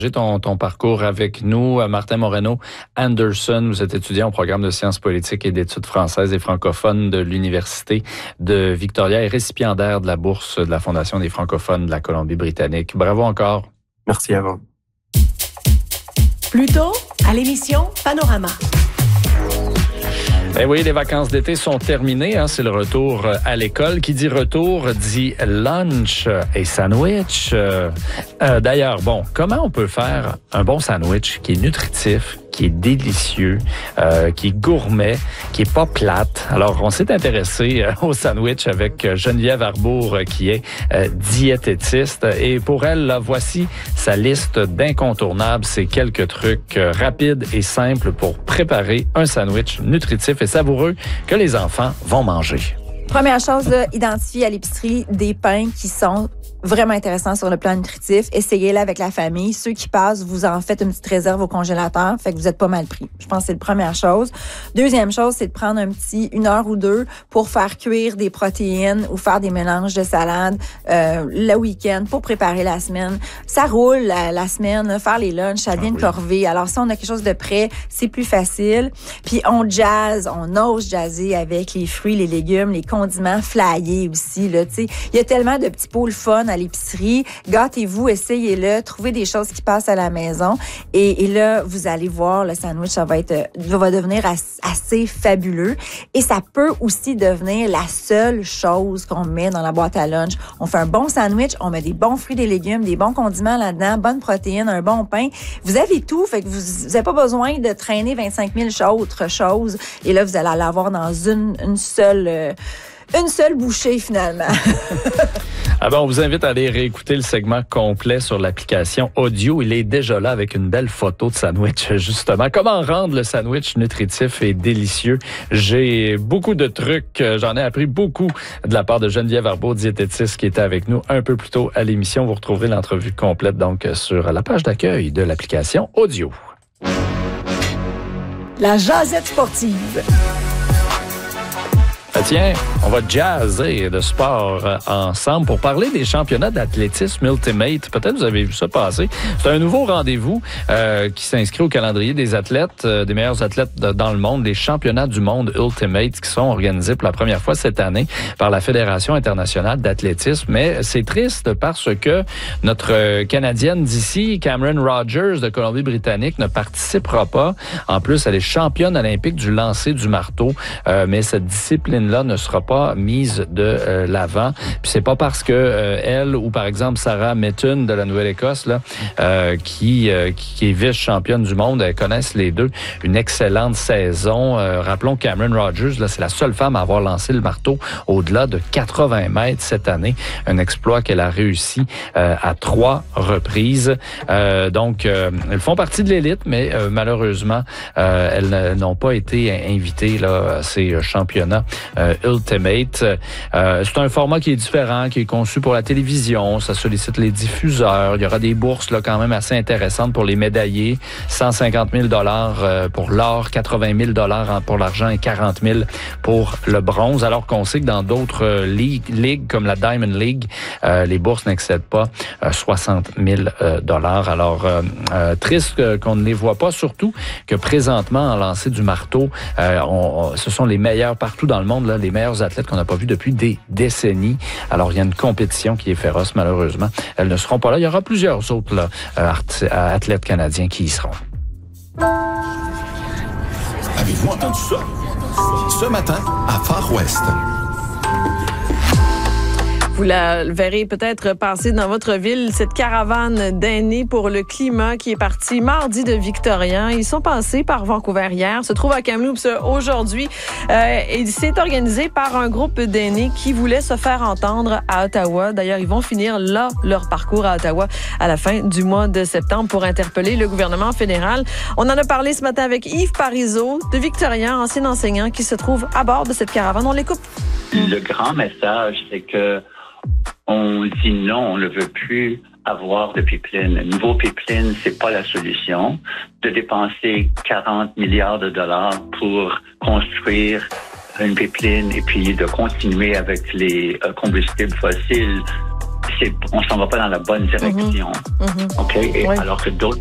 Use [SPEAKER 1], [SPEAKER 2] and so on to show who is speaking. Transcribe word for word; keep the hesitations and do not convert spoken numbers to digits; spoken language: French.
[SPEAKER 1] Ton, ton parcours avec nous. Martin Moreno Anderson, vous êtes étudiant au programme de sciences politiques et d'études françaises et francophones de l'Université de Victoria et récipiendaire de la bourse de la Fondation des francophones de la Colombie-Britannique. Bravo encore.
[SPEAKER 2] Merci à vous.
[SPEAKER 3] Plus tôt, à l'émission Panorama.
[SPEAKER 1] Eh oui, les vacances d'été sont terminées. Hein, c'est le retour à l'école. Qui dit retour dit lunch et sandwich. Euh, euh, d'ailleurs, bon, comment on peut faire un bon sandwich qui est nutritif, qui est délicieux, euh, qui est gourmet, qui est pas plate? Alors, on s'est intéressé euh, au sandwich avec Geneviève Arbour, euh, qui est euh, diététiste. Et pour elle, là, voici sa liste d'incontournables. C'est quelques trucs euh, rapides et simples pour préparer un sandwich nutritif et savoureux que les enfants vont manger.
[SPEAKER 4] Première chose, là, identifier à l'épicerie des pains qui sont vraiment intéressants sur le plan nutritif. Essayez-les avec la famille. Ceux qui passent, vous en faites une petite réserve au congélateur, fait que vous êtes pas mal pris. Je pense que c'est la première chose. Deuxième chose, c'est de prendre un petit une heure ou deux pour faire cuire des protéines ou faire des mélanges de salade euh, le week-end pour préparer la semaine. Ça roule la, la semaine, là, faire les lunchs, ça devient une corvée. Alors si on a quelque chose de prêt, c'est plus facile. Puis on jazz, on ose jazzer avec les fruits, les légumes, les condiments flyés aussi. Là, tu sais, il y a tellement de petits pots le fun à l'épicerie. Gâtez-vous, essayez-le, trouvez des choses qui passent à la maison et, et là, vous allez voir, le sandwich, ça va être, va devenir as, assez fabuleux et ça peut aussi devenir la seule chose qu'on met dans la boîte à lunch. On fait un bon sandwich, on met des bons fruits, des légumes, des bons condiments là-dedans, bonnes protéines, un bon pain. Vous avez tout, fait que vous n'avez pas besoin de traîner vingt-cinq mille autres choses et là, vous allez l'avoir dans une, une seule... Euh, Une seule bouchée, finalement.
[SPEAKER 1] Ah ben, on vous invite à aller réécouter le segment complet sur l'application audio. Il est déjà là avec une belle photo de sandwich, justement. Comment rendre le sandwich nutritif et délicieux? J'ai beaucoup de trucs. J'en ai appris beaucoup de la part de Geneviève Arbour, diététiste, qui était avec nous un peu plus tôt à l'émission. Vous retrouverez l'entrevue complète donc sur la page d'accueil de l'application audio.
[SPEAKER 3] La jasette sportive.
[SPEAKER 1] Ah tiens, on va jazzer de sport euh, ensemble pour parler des championnats d'athlétisme Ultimate. Peut-être vous avez vu ça passer. C'est un nouveau rendez-vous euh, qui s'inscrit au calendrier des athlètes, euh, des meilleurs athlètes de, dans le monde, les championnats du monde Ultimate qui sont organisés pour la première fois cette année par la Fédération internationale d'athlétisme. Mais c'est triste parce que notre Canadienne d'ici, Cameron Rogers de Colombie-Britannique, ne participera pas. En plus, elle est championne olympique du lancer du marteau, euh, mais cette discipline là ne sera pas mise de euh, l'avant. Puis c'est pas parce que euh, elle ou par exemple Sarah Metton de la Nouvelle-Écosse là euh, qui euh, qui est vice-championne du monde, elles connaissent les deux une excellente saison. Euh, rappelons Cameron Rogers là, c'est la seule femme à avoir lancé le marteau au-delà de quatre-vingts mètres cette année, un exploit qu'elle a réussi euh, à trois reprises. Euh, donc euh, elles font partie de l'élite, mais euh, malheureusement euh, elles n'ont pas été invitées là à ces championnats Euh, Ultimate. Euh, c'est un format qui est différent, qui est conçu pour la télévision. Ça sollicite les diffuseurs. Il y aura des bourses là quand même assez intéressantes pour les médaillés. cent cinquante mille dollars euh, pour l'or, quatre-vingt mille dollars pour l'argent et quarante mille pour le bronze. Alors qu'on sait que dans d'autres euh, ligues, ligues comme la Diamond League, euh, les bourses n'excèdent pas euh, soixante mille dollars. Alors euh, euh, triste euh, qu'on ne les voit pas, surtout que présentement en lancer du marteau, euh, on, on, ce sont les meilleurs partout dans le monde. Là, les meilleurs athlètes qu'on n'a pas vus depuis des décennies. Alors, il y a une compétition qui est féroce, malheureusement. Elles ne seront pas là. Il y aura plusieurs autres là, athlètes canadiens qui y seront.
[SPEAKER 5] Avez-vous entendu ça? Ce matin, à Far West.
[SPEAKER 6] Vous la verrez peut-être passer dans votre ville, cette caravane d'aînés pour le climat qui est partie mardi de Victoria. Ils sont passés par Vancouver hier, se trouvent à Kamloops aujourd'hui. Euh, et c'est organisé par un groupe d'aînés qui voulait se faire entendre à Ottawa. D'ailleurs, ils vont finir là leur parcours à Ottawa à la fin du mois de septembre pour interpeller le gouvernement fédéral. On en a parlé ce matin avec Yves Parizeau de Victoria, ancien enseignant qui se trouve à bord de cette caravane. On l'écoute.
[SPEAKER 7] Le grand message, c'est que on dit non, on ne veut plus avoir de pipeline. Le nouveau pipeline, c'est pas la solution. De dépenser quarante milliards de dollars pour construire une pipeline et puis de continuer avec les combustibles fossiles, c'est, on s'en va pas dans la bonne direction.
[SPEAKER 6] Mm-hmm.
[SPEAKER 7] OK? Et
[SPEAKER 6] Oui.
[SPEAKER 7] alors que d'autres